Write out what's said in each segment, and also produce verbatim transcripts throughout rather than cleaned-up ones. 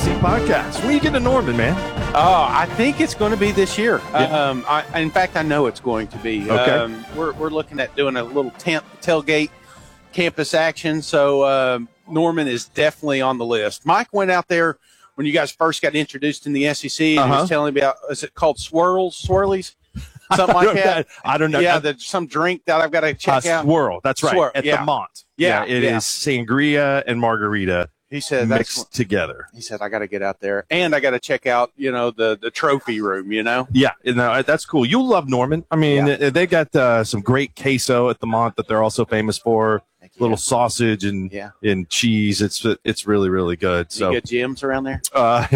C podcast. When are you getting to Norman, man? Oh, I think it's going to be this year. Yeah. Um, I, in fact, I know it's going to be. Okay. Um, we're, we're looking at doing a little tent, tailgate campus action. So um, Norman is definitely on the list. Mike went out there when you guys first got introduced in the S E C, and Uh-huh. he was telling me about, is it called swirls, swirlies? Something like that. I don't know. Yeah, there's some drink that I've got to uh, check out. Swirl. That's right. Swirl, At yeah. the Mont. Yeah, it is yeah. sangria and margarita He said that's mixed together. He said, I got to get out there, and I got to check out, you know, the, the trophy room, you know? Yeah, no, that's cool. You'll love Norman. I mean, Yeah. they got uh, some great queso at the Mont that they're also famous for. Heck yeah. Little sausage and Yeah. and cheese. It's it's really really good. So, You get gyms around there? uh,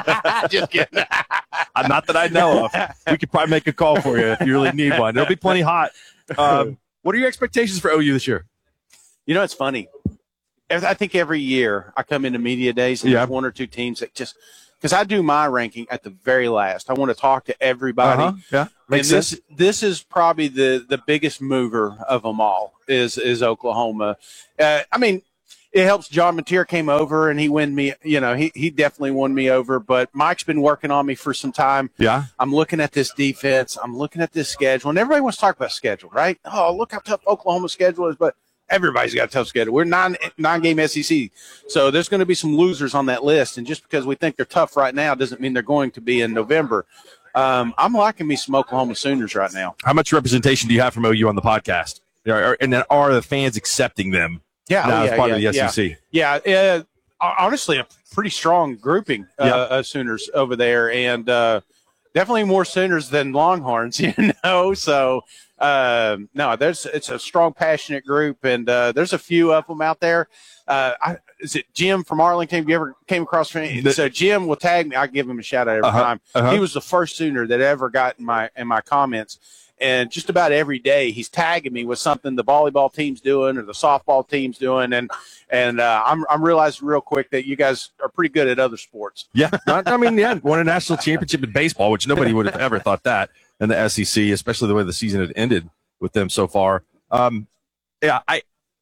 Just kidding. not that I know of. We could probably make a call for you if you really need one. It'll be plenty hot. Um, what are your expectations for O U this year? You know, it's funny. I think every year I come into media days and Yeah. there's one or two teams that just because I do my ranking at the very last. I want to talk to everybody. Uh-huh. Yeah, makes and sense. this this is probably the the biggest mover of them all is is Oklahoma. Uh, I mean, it helps. John Mateer came over and he won me. You know, he he definitely won me over. But Mike's been working on me for some time. Yeah. I'm looking at this defense. I'm looking at this schedule, and everybody wants to talk about schedule, right? Oh, look how tough Oklahoma's schedule is, but everybody's got a tough schedule. We're nine nine game S E C, so there's going to be some losers on that list. And just because we think they're tough right now doesn't mean they're going to be in November. Um, I'm liking me some Oklahoma Sooners right now. How much representation do you have from O U on the podcast? Are- And then are the fans accepting them Yeah, now oh, as yeah, part yeah, of the S E C? Yeah, yeah uh, honestly, a pretty strong grouping uh, Yeah. of Sooners over there, and uh, definitely more Sooners than Longhorns. You know, so. Um, no, there's it's a strong, passionate group, and uh, there's a few of them out there. Uh, I, is it Jim from Arlington? Have you ever came across him? The- So Jim will tag me. I give him a shout out every Uh-huh, time. uh-huh. He was the first Sooner that ever got in my in my comments, and just about every day he's tagging me with something the volleyball team's doing or the softball team's doing, and and uh, I'm I'm realizing real quick that you guys are pretty good at other sports. Yeah. Not- I mean, yeah, won a national championship in baseball, which nobody would have ever thought that in the S E C, especially the way the season had ended with them so far. Um, yeah, I,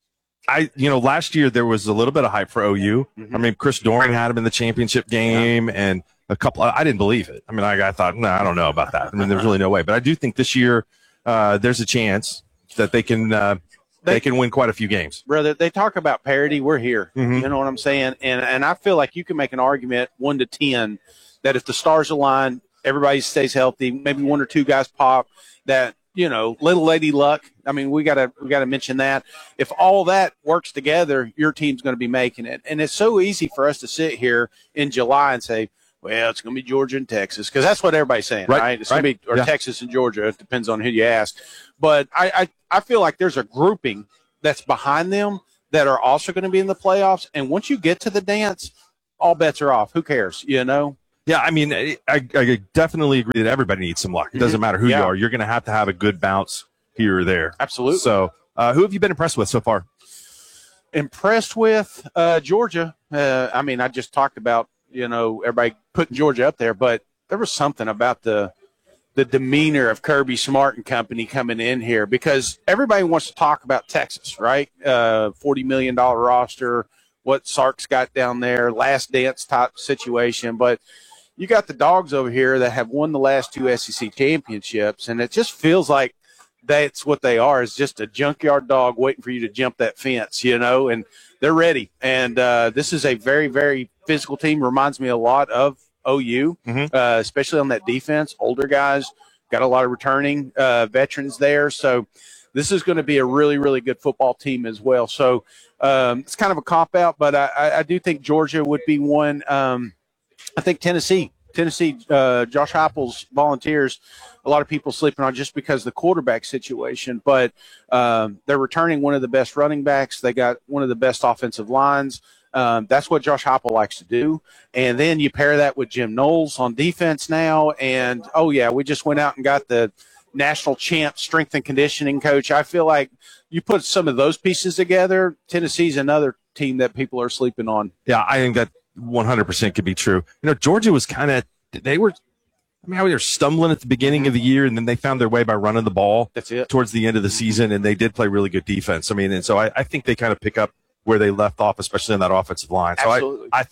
I, you know, last year there was a little bit of hype for O U. Mhm. I mean, Chris Doring had him in the championship game, and a couple. I didn't believe it. I mean, I, I thought, no, I don't know about that. I mean, there's really no way. But I do think this year uh, there's a chance that they can uh, they, They- can win quite a few games. Brother, they talk about parity. We're here. Mhm. You know what I'm saying? And and I feel like you can make an argument one to ten that if the stars align, everybody stays healthy, maybe one or two guys pop, that, you know, little lady luck. I mean, we gotta we gotta mention that. If all that works together, your team's gonna be making it. And it's so easy for us to sit here in July and say, well, it's gonna be Georgia and Texas, because that's what everybody's saying, Right, right? It's right. gonna be or Yeah. Texas and Georgia. It depends on who you ask. But I, I, I feel like there's a grouping that's behind them that are also going to be in the playoffs. And once you get to the dance, all bets are off. Who cares? You know? Yeah, I mean, I, I definitely agree that everybody needs some luck. It doesn't matter who Yeah. you are. You're going to have to have a good bounce here or there. Absolutely. So, uh, who have you been impressed with so far? Impressed with uh, Georgia. Uh, I mean, I just talked about, you know, everybody putting Georgia up there, but there was something about the the demeanor of Kirby Smart and company coming in here, because everybody wants to talk about Texas, right? Uh, forty million dollars roster, what Sark's got down there, last dance type situation. But you got the Dogs over here that have won the last two S E C championships, and it just feels like that's what they are, is just a junkyard dog waiting for you to jump that fence, you know, and they're ready. And uh, this is a very, very physical team. Reminds me a lot of O U, Mhm. uh, especially on that defense. Older guys, got a lot of returning uh, veterans there. So this is going to be a really, really good football team as well. So um, it's kind of a cop-out, but I, I, I do think Georgia would be one. Um, I think Tennessee. Tennessee, uh, Josh Heupel's Volunteers, a lot of people sleeping on just because of the quarterback situation, but um, they're returning one of the best running backs. They got one of the best offensive lines. Um, that's what Josh Heupel likes to do. And then you pair that with Jim Knowles on defense now. And, oh, yeah, we just went out and got the national champ strength and conditioning coach. I feel like you put some of those pieces together, Tennessee's another team that people are sleeping on. Yeah, I think that one hundred percent could be true. You know, Georgia was kind of, they were, I mean, they were stumbling at the beginning of the year, and then they found their way by running the ball That's it. towards the end of the season, and they did play really good defense. I mean, and so I, I think they kind of pick up where they left off, especially in that offensive line. So Absolutely. I, I think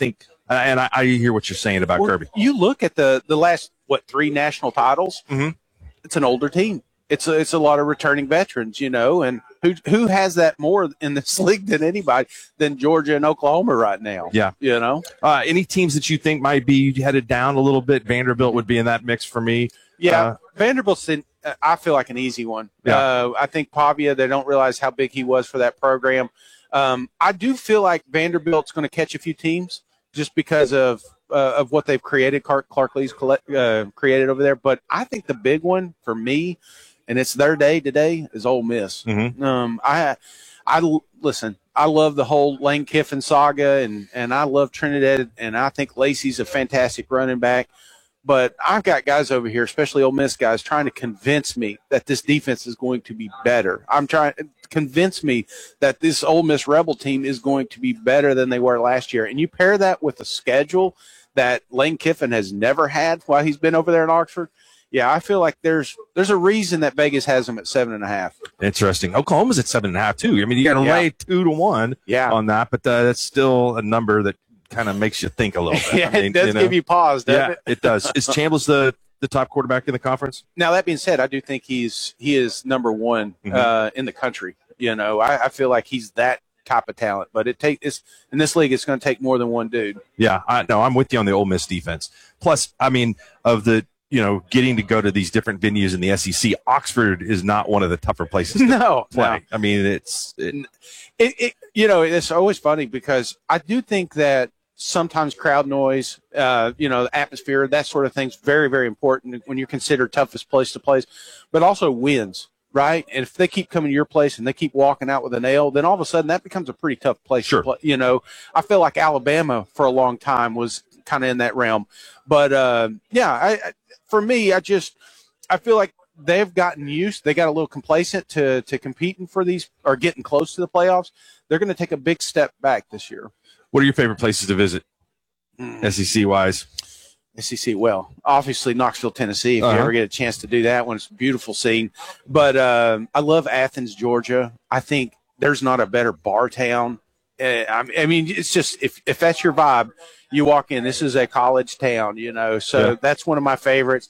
and I, I hear what you're saying about well, Kirby. You look at the the last what three national titles. Mm-hmm. It's an older team. It's a, it's a lot of returning veterans, you know, and who who has that more in this league than anybody than Georgia and Oklahoma right now? Yeah, you know. Uh, any teams that you think might be headed down a little bit? Vanderbilt would be in that mix for me. Yeah, uh, Vanderbilt's in, uh, I feel like an easy one. Yeah. Uh, I think Pavia, they don't realize how big he was for that program. Um, I do feel like Vanderbilt's going to catch a few teams just because of uh, of what they've created, Clark, Clark Lee's collect, uh, created over there. But I think the big one for me, and it's their day today, is Ole Miss. Mm-hmm. Um, I, I listen. I love the whole Lane Kiffin saga, and and I love Trinidad, and I think Lacey's a fantastic running back. But I've got guys over here, especially Ole Miss guys, trying to convince me that this defense is going to be better. I'm trying to convince me that this Ole Miss Rebel team is going to be better than they were last year. And you pair that with a schedule that Lane Kiffin has never had while he's been over there in Oxford. Yeah, I feel like there's there's a reason that Vegas has them at seven and a half. Interesting. Oklahoma's at seven and a half too. I mean, you got to Yeah. lay two to one Yeah. on that, but uh, that's still a number that kind of makes you think a little bit. Yeah, I mean, it does you know? give you pause, doesn't Yeah, it? it does. Is Chambliss the the top quarterback in the conference? Now that being said, I do think he's he is number one Mm-hmm. uh, in the country. You know, I, I feel like he's that type of talent. But it take it's in this league, it's going to take more than one dude. Yeah, I no, I'm with you on the Ole Miss defense. Plus, I mean, of the you know getting to go to these different venues in the S E C, Oxford is not one of the tougher places to No, play. no. I mean, it's it, It, it you know it's always funny because I do think that sometimes crowd noise, uh, you know, atmosphere, that sort of thing's very very important when you're considered toughest place to place, but also wins. Right, and if they keep coming to your place and they keep walking out with a nail, then all of a sudden that becomes a pretty tough place Sure. to play. You know, I feel like Alabama for a long time was kind of in that realm, but uh, yeah, I, I, for me, I just I feel like they've gotten used. They got a little complacent to to competing for these or getting close to the playoffs. They're going to take a big step back this year. what are your favorite places to visit, Mm. S E C wise? S E C, well, obviously Knoxville, Tennessee. If Uh-huh. you ever get a chance to do that one, it's a beautiful scene. But um, I love Athens, Georgia. I think there's not a better bar town. Uh, I I mean, it's just if if that's your vibe, you walk in. This is a college town, you know. So Yeah. that's one of my favorites.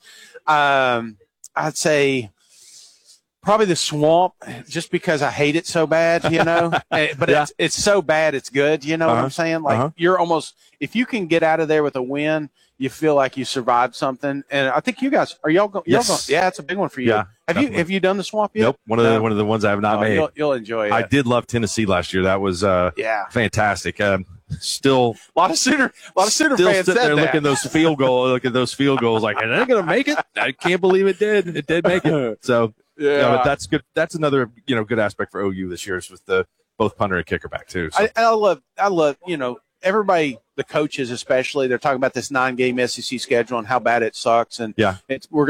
Um, I'd say probably the Swamp, just because I hate it so bad, you know. Eh, but Yeah. it's it's so bad, it's good. You know what Uh-huh. I'm saying? Like Uh-huh. you're almost if you can get out of there with a win, you feel like you survived something. And I think you guys are y'all going. Yes. Going, yeah, it's a big one for you. Yeah, have definitely. you have you done the Swamp yet? Nope. One of the No. one of the ones I have not Oh, made. you'll, you'll enjoy it. I did love Tennessee last year. That was uh, Yeah, fantastic. Um, still, a lot of Sooner, a lot of Sooner still fans sitting said there that. looking those field goal, look at those field goals. Like, are they going to make it? I can't believe it did. It did make it. So, yeah, yeah, but that's good. That's another you know good aspect for O U this year is with the both punter and kicker back too. So. I, I love, I love, you know, everybody, the coaches especially, they're talking about this nine-game S E C schedule and how bad it sucks, and Yeah. it's we're